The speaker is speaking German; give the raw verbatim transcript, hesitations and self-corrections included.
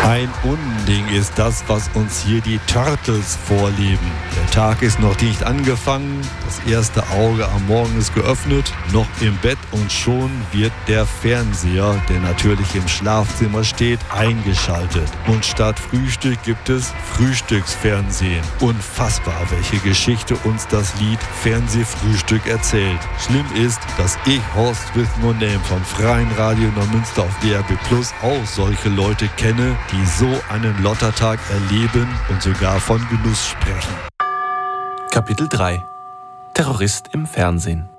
Ein Unding ist das, was uns hier die Turtles vorleben. Der Tag ist noch nicht angefangen, das erste Auge am Morgen ist geöffnet, noch im Bett und schon wird der Fernseher, der natürlich im Schlafzimmer steht, eingeschaltet. Und statt Frühstück gibt es Frühstücksfernsehen. Unfassbar, welche Geschichte uns das Lied Fernsehfrühstück erzählt. Schlimm ist, dass ich, Horst with No Name vom Freien Radio Neumünster auf D R B Plus, auch solche Leute kenne, die so einen Lottertag erleben und sogar von Genuss sprechen. Kapitel drei: Terrorist im Fernsehen.